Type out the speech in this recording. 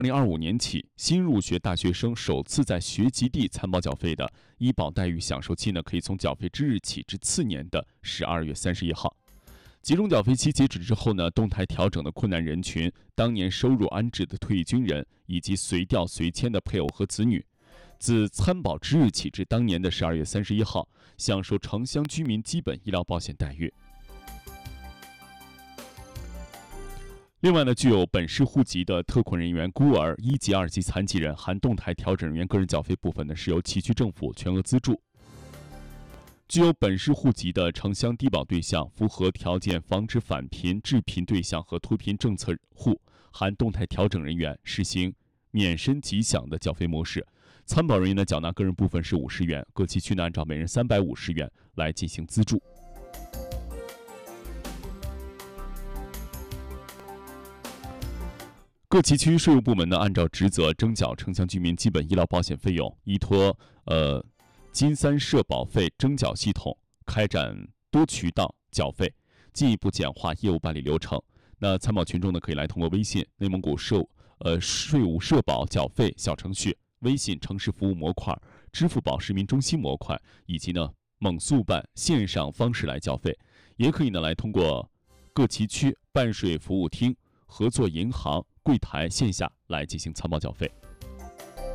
2025年起，新入学大学生首次在学籍地参保缴费的医保待遇享受期呢，可以从缴费之日起至次年的12月31号。集中缴费期截止之后呢，动态调整的困难人群、当年收入安置的退役军人以及随调随迁的配偶和子女，自参保之日起至当年的12月31号，享受城乡居民基本医疗保险待遇。另外呢，具有本市户籍的特困人员、孤儿、1级、2级残疾人含动态调整人员个人缴费部分呢，是由崎区政府全额资助。具有本市户籍的城乡低保对象、符合条件防止返贫、致贫对象和脱贫政策户含动态调整人员实行免申即享的缴费模式。参保人员的缴纳个人部分是50元，各崎区呢按照每人350元来进行资助。各崎区税务部门呢，按照职责征缴城乡居民基本医疗保险费用，依托金三社保费征缴系统，开展多渠道缴费，进一步简化业务办理流程。那参保群众呢，可以来通过微信内蒙古税务社保缴费小程序、微信城市服务模块、支付宝市民中心模块以及呢蒙速办线上方式来缴费，也可以呢来通过各崎区办税服务厅、合作银行柜台线下来进行参保缴费。